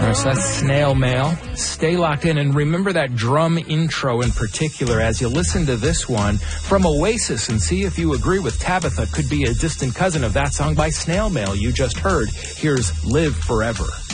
So that's Snail Mail. Stay locked in and remember that drum intro in particular as you listen to this one from Oasis and see if you agree with Tabitha. Could be a distant cousin of that song by Snail Mail you just heard. Here's Live Forever.